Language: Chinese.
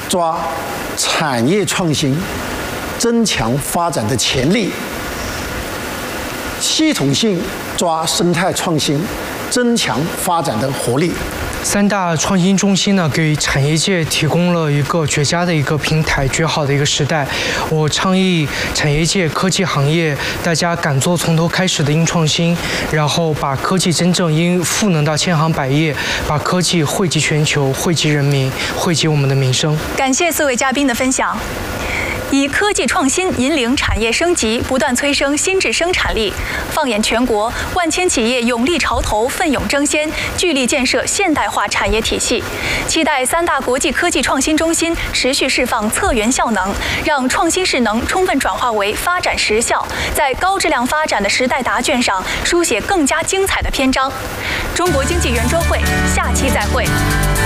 抓产业创新，增强发展的潜力；系统性抓生态创新，增强发展的活力。 3大创新中心呢，给产业界提供了一个绝佳的一个平台，绝好的一个时代。我倡议产业界、科技行业，大家敢做从头开始的硬创新，然后把科技真正赋能到千行百业，把科技惠及全球，惠及人民，惠及我们的民生。 感谢4位嘉宾的分享。以科技创新引领产业升级，不断催生新质生产力。放眼全国，万千企业勇立潮头，奋勇争先，聚力建设现代化产业体系。期待3大国际科技创新中心持续释放策源效能，让创新势能充分转化为发展实效，在高质量发展的时代答卷上书写更加精彩的篇章。中国经济圆桌会，下期再会。